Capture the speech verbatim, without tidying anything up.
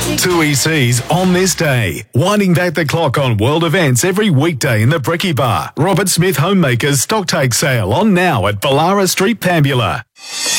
Two E Cs on this day. Winding back the clock on world events every weekday in the Brekkie Bar. Robert Smith Homemakers stock take sale on now at Ballara Street, Pambula.